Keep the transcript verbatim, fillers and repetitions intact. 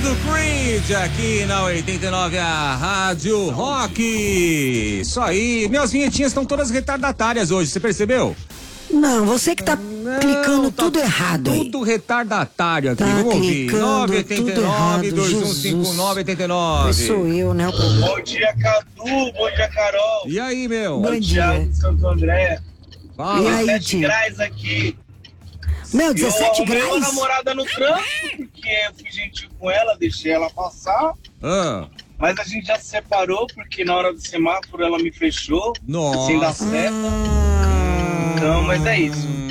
Do Creed aqui na oitenta e nove, a Rádio Rock. Isso aí, minhas vinhetinhas estão todas retardatárias hoje, você percebeu? Não, você que tá Não, clicando tá tudo errado aí. Tudo retardatário aqui, tá vamos ouvir. nove oito nove, dois um cinco nove, oito nove. Sou eu, né? Bom dia, Cadu, bom dia, Carol. E aí, meu? Bom dia. Thiago de Santo André. Fala. E aí, dezessete tio? graus aqui. Meu, dezessete eu arrumei graus? uma namorada no trânsito, porque eu fui gentil com ela, deixei ela passar. Ah. Mas a gente já se separou, porque na hora do semáforo ela me fechou. Nossa. Sem dar seta. Ah. Então, mas é isso.